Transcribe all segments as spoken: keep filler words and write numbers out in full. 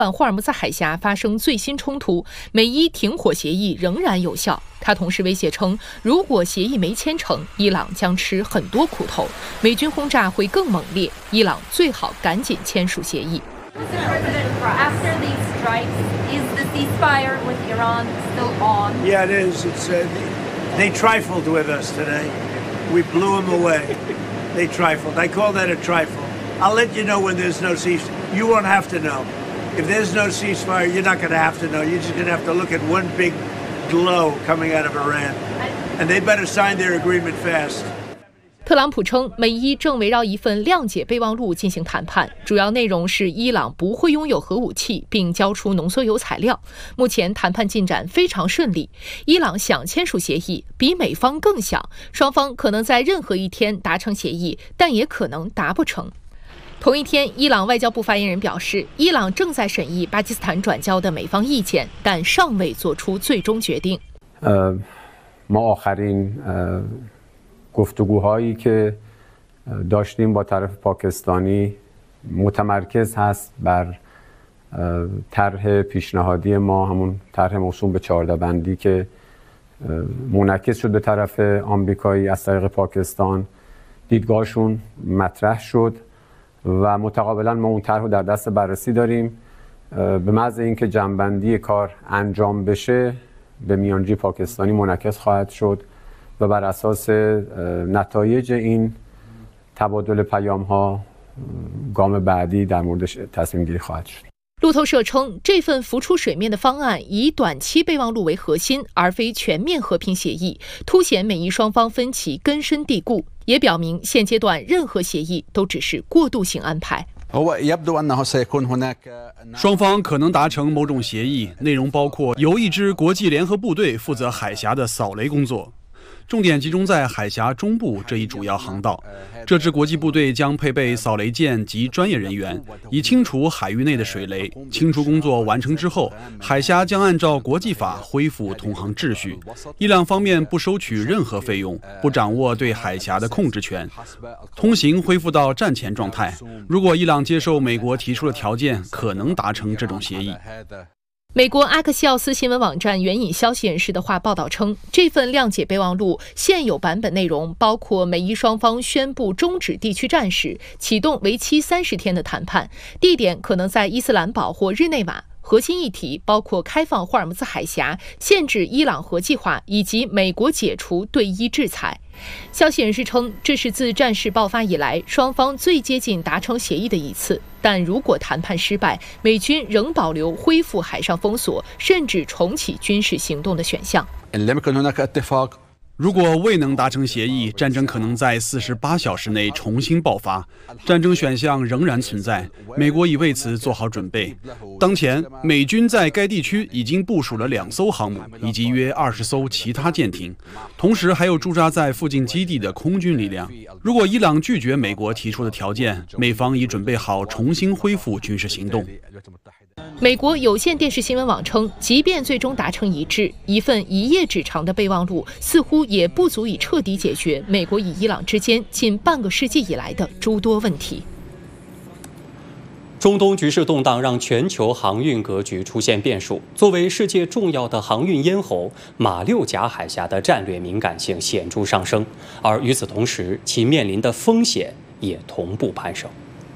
霍尔木兹海峡发生最新冲突，美伊停火协议仍然有效。他同时威胁称，如果协议没签成，伊朗将吃很多苦头，美军轰炸会更猛烈，伊朗最好赶紧签署协议。 After these strikes, is the ceasefire with Iran still on? Yeah, it is. It's uh, they trifled with us today. We blew them away. They trifled. I call that a trifle. I'll let you know when there's no ceasefire. You won't have to know. If there's no ceasefire, you're not going to have to know. You're just going to have to look at one big glow coming out of Iran. And they better sign their agreement fast. 特朗普称，美伊正围绕一份谅解备忘录进行谈判，主要内容是伊朗不会拥有核武器，并交出浓缩铀材料。目前谈判进展非常顺利，伊朗想签署协议，比美方更想，双方可能在任何一天达成协议，但也可能达不成。同一天，伊朗外交部发言人表示，伊朗正在审议巴基斯坦转交的美方意见，但尚未做出最终决定。 呃ما آخرین گفتگوهایی که داشتیم با طرف پاکستانی متمرکز هست بر طرح پیشنهادی ما، همون طرح موسوم به چهارده بندی که منعکس شد به طرف آمریکایی از طریق پاکستان. دیدگاهشون مطرح شد و متقابلا ما اون طرح رو در دست بررسی داریم. به محض اینکه جمع‌بندی کار انجام بشه به میانجی پاکستانی منعکس خواهد شد و بر اساس نتایج این تبادل پیام‌ها گام بعدی در موردش تصمیم گیری خواهد شد. 路透社称，这份浮出水面的方案以短期备忘录为核心，而非全面和平协议，凸显美伊双方分歧根深蒂固，也表明现阶段任何协议都只是过渡性安排。 双方可能达成某种协议，内容包括由一支国际联合部队负责海峡的扫雷工作。 重点集中在海峡中部这一主要航道，这支国际部队将配备扫雷舰及专业人员，以清除海域内的水雷。清除工作完成之后，海峡将按照国际法恢复通航秩序。伊朗方面不收取任何费用，不掌握对海峡的控制权，通行恢复到战前状态。如果伊朗接受美国提出的条件，可能达成这种协议。 美国阿克西奥斯新闻网站援引消息人士的话报道称，这份谅解备忘录现有版本内容包括美伊双方宣布终止地区战事，启动为期三十天的谈判，地点可能在伊斯兰堡或日内瓦。 核心议题包括开放霍尔木兹海峡、限制伊朗核计划以及美国解除对伊制裁。消息人士称，这是自战事爆发以来双方最接近达成协议的一次。但如果谈判失败，美军仍保留恢复海上封锁，甚至重启军事行动的选项。 如果未能达成协议，战争可能在四十八小时内重新爆发。战争选项仍然存在，美国已为此做好准备。当前，美军在该地区已经部署了两艘航母以及约二十艘其他舰艇，同时还有驻扎在附近基地的空军力量。如果伊朗拒绝美国提出的条件，美方已准备好重新恢复军事行动。 美国有线电视新闻网称，即便最终达成一致，一份一页纸长的备忘录似乎也不足以彻底解决美国与伊朗之间近半个世纪以来的诸多问题。 中东局势动荡让全球航运格局出现变数。作为世界重要的航运咽喉，马六甲海峡的战略敏感性显著上升，而与此同时，其面临的风险也同步攀升。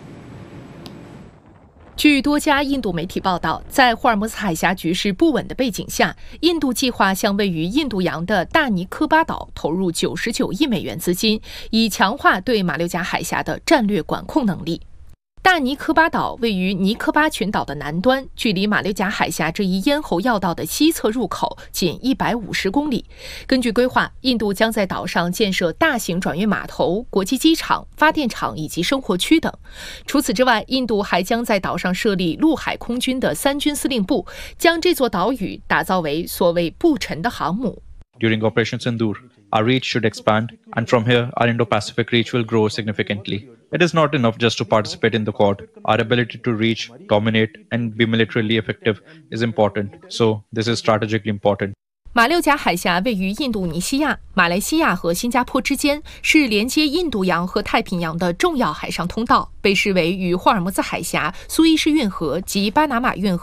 据多家印度媒体报道，在霍尔木兹海峡局势不稳的背景下，印度计划向位于印度洋的大尼科巴岛投入九十九亿美元资金，以强化对马六甲海峡的战略管控能力。 大尼科巴岛位于尼科巴群岛的南端，距离马六甲海峡这一咽喉要道的西侧入口仅一百五十公里。根据规划，印度将在岛上建设大型转运码头、国际机场、发电厂以及生活区等。除此之外，印度还将在岛上设立陆海空军的三军司令部，将这座岛屿打造为所谓不沉的航母。 During Operation Sindoor, our reach should expand, and from here, our Indo-Pacific reach will grow significantly. It is not enough just to participate in the Quad. Our ability to reach, dominate, and be militarily effective is important. So, this is strategically important. 马六甲海峡位于印度尼西亚、马来西亚和新加坡之间，是连接印度洋和太平洋的重要海上通道，被视为与霍尔木兹海峡、苏伊士运河及巴拿马运河